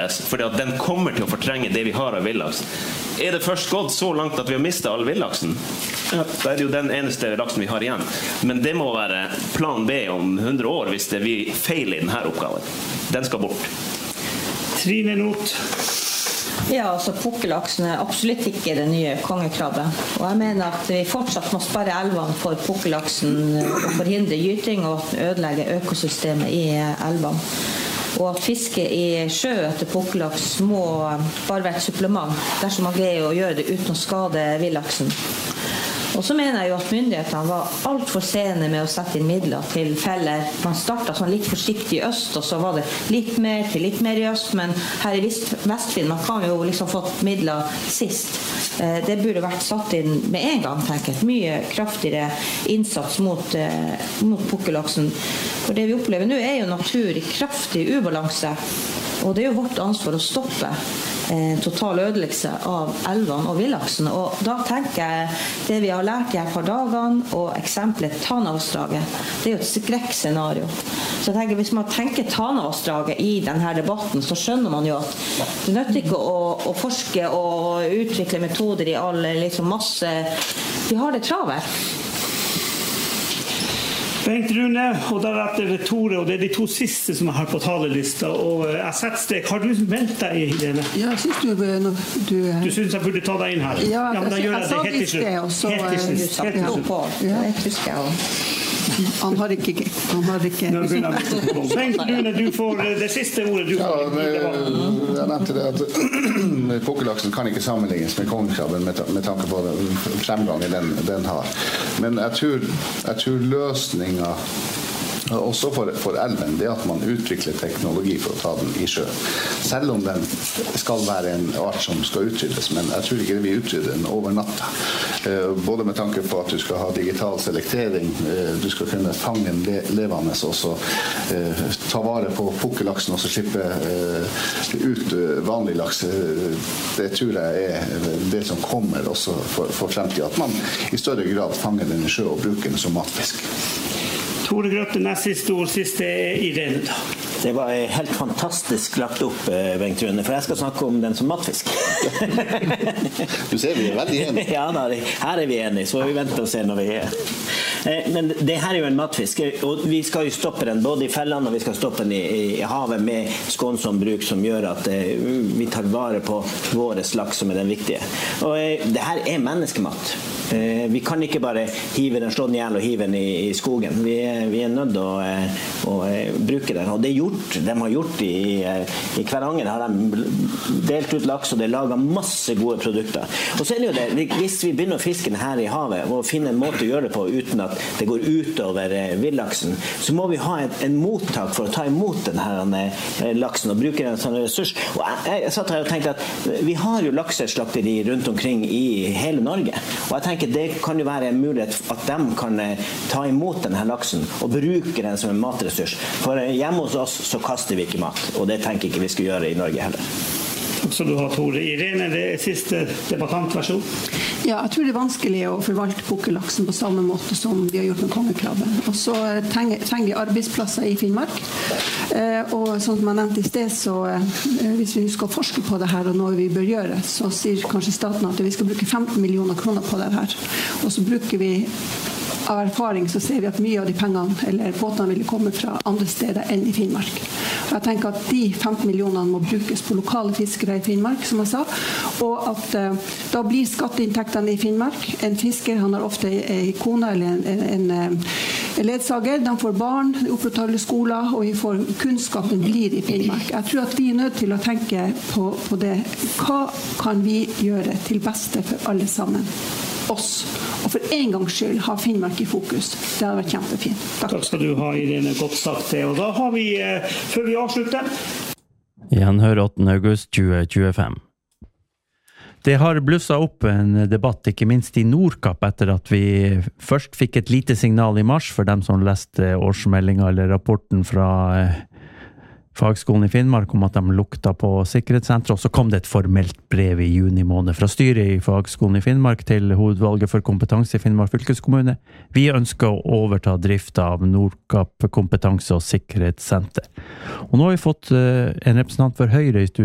annerledes, fordi at den kommer til å fortrenge det vi har av villaks. Det først gått så langt at vi har mistet all villaksen? Ja, da det jo den eneste laksen vi har igjen. Men det må være plan B om 100 år hvis det vi feiler i denne oppgaven. Den skal bort. Trine Not. Ja, altså pukkellaksen absolutt ikke det nye kongekrabbe. Og jeg mener at vi fortsatt må sperre elvene for pukkellaksen og forhindre gyting og ødelegge økosystemet i elvene. Og at fiske i sjø etter pukkellaks må bare være et supplement dersom man greier å gjøre det uten å skade villaksen. Og så mener jeg jo at myndighetene var alt for sene med å sette inn midler til feller. Man startet sånn litt forsiktig i øst, og så var det litt mer til litt mer i øst, men her i Vestfinnmark har vi jo liksom fått midler sist. Det burde vært satt inn med en gang, tenker jeg. Mye kraftigere innsats mot pukkellaksen. For det vi opplever nå jo natur i kraftig ubalanse, og det jo vårt ansvar å stoppe total ødeleggelse av elvene og villaksen. Og da tenker jeg det vi har lært de her par dagene, og eksempelet Tanavassdraget, det jo et skrekkscenario. Så jeg tenker, hvis man tenker Tanavassdraget i denne debatten, så skjønner man jo at det nytter ikke å forske og utvikle metoder i alle liksom masse. Vi har det travelt. Bengt Rune, og deretter Tore, og det de to siste som har på talelista. Og jeg setter strek. Har du meldt deg i denne? Ja, jeg synes du synes jeg burde ta deg inn her? Ja, men da gjør jeg det helt til slutt. Helt til slutt. Jeg husker jeg også. Han har ikke Bengt Rune, du får det siste ordet. Jeg nevnte det at pukkellaksen kan ikke sammenlignes med kongekrabben med tanke på fremgangen den har. Men jeg tror løsningen også for elven, det at man utvikler teknologi for å ta den i sjø. Selv om den skal være en art som skal utryddes, men jeg tror ikke vi utrydder den over natta. Både med tanke på at du skal ha digital selektering, du skal kunne fange den levende og så ta vare på pukkellaksen og så slippe ut vanlig laks. Det tror jeg det som kommer også for fremtiden, at man i større grad fanger den i sjø og bruker den som matfisk. Tore Grøtte, nest siste ord, siste Irene da. Det var helt fantastisk lagt opp, Bengt Rune, for jeg skal snakke om den som matfisk. Du ser vi veldig enige. Ja, her vi enige, så vi venter og ser når vi Men det her jo en matfisk, og vi skal jo stoppe den både i fellene, og vi skal stoppe den i havet med skånsom bruk som gjør at vi tar vare på våre laks som den viktige. Og det her menneskemat. Vi kan ikke bare hive den, slå den ihjel og hive den i skogen. Vi nødt til å bruke den, og det de har gjort i Kveranger har de delt ut laks, og det laget masse gode produkter. Og så det jo det, hvis vi begynner å fiske den her i havet, og finne en måte å gjøre det på uten at det går utover villaksen, så må vi ha en mottak for å ta imot denne laksen og bruke den som en ressurs. Og jeg satt her og tenkte at vi har jo lakseslakteri rundt omkring i hele Norge, og jeg tenker det kan jo være en mulighet at de kan ta imot denne laksen og bruke den som en matressurs. For hjemme hos oss så kaster vi ikke mat, og det tenker jeg ikke vi skal gjøre i Norge heller. Takk skal du ha, Tore. Irene, det siste debattantversjon. Ja, jeg tror det vanskelig å forvalte pukkellaksen på samme måte som vi har gjort med kongekrabben. Og så trenger vi arbeidsplasser i Finnmark. Og sånn som jeg nevnte i sted, så hvis vi skal forske på det her og noe vi bør gjøre, så sier kanskje staten at vi skal bruke 15 millioner kroner på det her. Og så bruker vi av erfaring så ser vi at mye av de pengene eller båtene vil komme fra andre steder enn i Finnmark. Og jeg tenker at de 15 millionene må brukes på lokale fiskere i Finnmark, som jeg sa, og at da blir skatteinntektene i Finnmark. En fisker, han har ofte en kone eller en ledsager, de får barn, opprettholder skoler, og vi får kunnskapen blir i Finnmark. Jeg tror at vi nødt til å tenke på det. Hva kan vi gjøre til beste for alle sammen? Oss. Og for en gangs skyld ha Finnmark i fokus. Det hadde vært kjempefint. Takk skal du ha, Irene. Godt sagt det. Og da har vi, før vi avslutter Gjenhør 8. august 2025. Det har blusset opp en debatt, ikke minst i Nordkapp, etter at vi først fikk et lite signal i mars for dem som leste årsmeldingen eller rapporten fra Fagskolen i Finnmark om at de lukta på sikkerhetssenteret, og så kom det et formelt brev i juni måned fra styret i Fagskolen i Finnmark til Hovedvalget for kompetanse i Finnmark fylkeskommune. Vi ønsker å overta drift av Nordkapp kompetanse- og sikkerhetssenter. Og nå har vi fått en representant for Høyre i studiet,